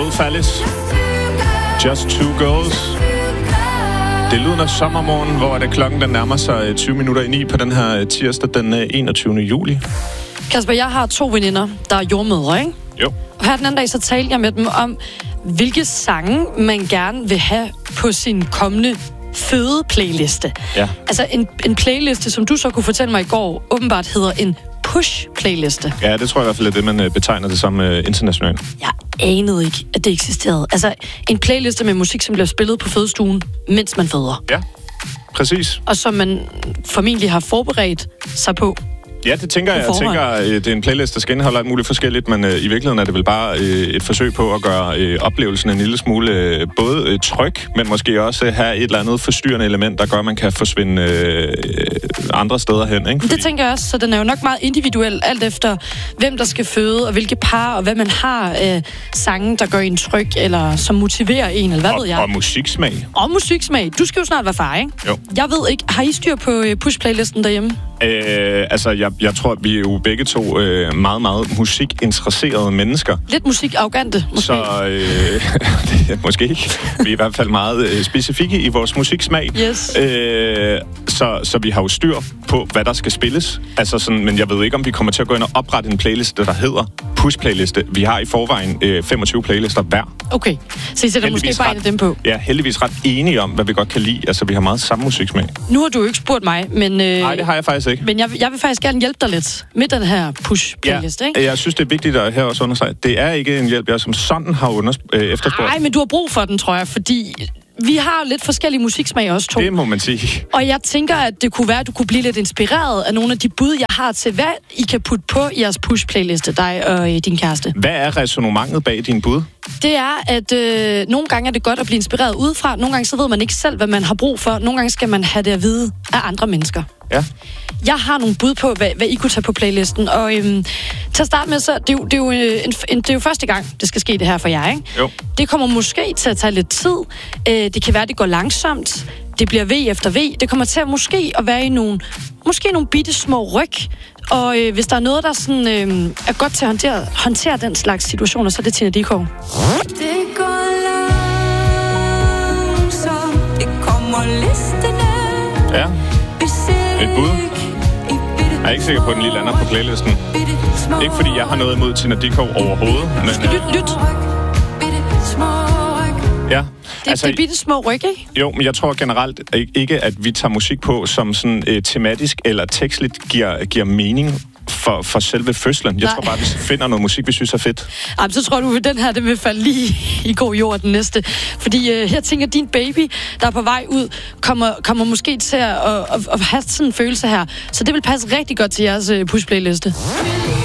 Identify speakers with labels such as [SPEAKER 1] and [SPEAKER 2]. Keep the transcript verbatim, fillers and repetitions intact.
[SPEAKER 1] Fod Fallis. Just Two Girls. Det er lyden af sommermorgen, hvor det klokken den nærmer sig tyve minutter i ni på den her tirsdag den enogtyvende juli.
[SPEAKER 2] Kasper, jeg har to veninder, der er jordmødre, ikke?
[SPEAKER 1] Jo.
[SPEAKER 2] Og her den anden dag, så talte jeg med dem om, hvilke sange man gerne vil have på sin kommende føde-playliste.
[SPEAKER 1] Ja.
[SPEAKER 2] Altså en, en playliste, som du så kunne fortælle mig i går, åbenbart hedder en push-playliste.
[SPEAKER 1] Ja, det tror jeg i hvert fald er det, man betegner det som uh, internationalt.
[SPEAKER 2] Jeg anede ikke, at det eksisterede. Altså en playliste med musik, som bliver spillet på fødestuen, mens man føder.
[SPEAKER 1] Ja, præcis.
[SPEAKER 2] Og som man formentlig har forberedt sig på.
[SPEAKER 1] Ja, det tænker jeg. Jeg tænker, det er en playlist, der skal indeholde alt muligt forskelligt, men øh, i virkeligheden er det vel bare øh, et forsøg på at gøre øh, oplevelsen en lille smule øh, både øh, tryg, men måske også øh, have et eller andet forstyrrende element, der gør, at man kan forsvinde øh, andre steder hen. Ikke? Fordi...
[SPEAKER 2] Det tænker jeg også, så den er jo nok meget individuel, alt efter hvem der skal føde, og hvilke par, og hvad man har øh, sange, der gør en tryg, eller som motiverer en, eller hvad
[SPEAKER 1] og,
[SPEAKER 2] ved jeg.
[SPEAKER 1] Og musiksmag.
[SPEAKER 2] Og musiksmag. Du skal jo snart være far, ikke?
[SPEAKER 1] Jo.
[SPEAKER 2] Jeg ved ikke, har I styr på øh, push-playlisten derhjemme?
[SPEAKER 1] Øh, altså, jeg, jeg tror, vi er jo begge to øh, meget, meget musikinteresserede mennesker.
[SPEAKER 2] Lidt musikarrogante, måske.
[SPEAKER 1] Så øh, det, måske ikke. Vi er i hvert fald meget øh, specifikke i vores musiksmag.
[SPEAKER 2] Yes.
[SPEAKER 1] Øh, så, så vi har jo styr på, hvad der skal spilles. Altså sådan, men jeg ved ikke, om vi kommer til at gå ind og oprette en playliste, der hedder Push-playliste. Vi har i forvejen øh, femogtyve playlister hver.
[SPEAKER 2] Okay, så I sætter måske bare en af dem på?
[SPEAKER 1] Ja, heldigvis ret enige om, hvad vi godt kan lide. Altså, vi har meget samme musiksmag.
[SPEAKER 2] Nu har du jo ikke spurgt mig, men... Øh,
[SPEAKER 1] Nej, det har jeg faktisk ikke.
[SPEAKER 2] Men jeg, jeg vil faktisk gerne hjælpe dig lidt med den her push-playlist,
[SPEAKER 1] ja,
[SPEAKER 2] ikke?
[SPEAKER 1] Jeg synes, det er vigtigt at her også understrege. Det er ikke en hjælp, jeg som sådan har undersp- øh, efterspurgt.
[SPEAKER 2] Nej, men du har brug for den, tror jeg, fordi... Vi har lidt forskellige musiksmag også, to.
[SPEAKER 1] Det må man sige.
[SPEAKER 2] Og jeg tænker, at det kunne være, at du kunne blive lidt inspireret af nogle af de bud, jeg har til, hvad I kan putte på jeres push-playliste, dig og øh, din kæreste.
[SPEAKER 1] Hvad er resonemanget bag din bud?
[SPEAKER 2] Det er, at øh, nogle gange er det godt at blive inspireret udefra. Nogle gange så ved man ikke selv, hvad man har brug for. Nogle gange skal man have det at vide af andre mennesker.
[SPEAKER 1] Ja.
[SPEAKER 2] Jeg har nogle bud på, hvad, hvad I kunne tage på playlisten. Og øhm, til at starte med, så det er, jo, det, er jo en, en, det er jo første gang, det skal ske det her for jer, ikke?
[SPEAKER 1] Jo.
[SPEAKER 2] Det kommer måske til at tage lidt tid. Øh, det kan være, det går langsomt. Det bliver V efter V. Det kommer til at måske at være i nogle, måske nogle bitte små ryg. Og øh, hvis der er noget, der sådan, øh, er godt til at håndtere, håndtere den slags situationer, så er det Tina Dickow.
[SPEAKER 3] Det går langsomt. Det kommer listende.
[SPEAKER 1] Ja. Et bud. Jeg er ikke sikker på, at den lige lander på playlisten. Ikke fordi jeg har noget imod Tina Dickow overhovedet. Men,
[SPEAKER 2] lyt, lyt.
[SPEAKER 1] Ja.
[SPEAKER 2] Det, altså, det er bitte små ryg, ikke?
[SPEAKER 1] Jo, men jeg tror generelt ikke, at vi tager musik på, som sådan øh, tematisk eller tekstligt giver, giver mening for, for selve fødslen. Jeg Nej. tror bare, at vi finder noget musik, vi synes er fedt.
[SPEAKER 2] Jamen, så tror du, at den her det vil falde lige i god jord den næste. Fordi øh, her tænker din baby, der er på vej ud, kommer, kommer måske til at, at, at, at have sådan en følelse her. Så det vil passe rigtig godt til jeres øh, push-playliste.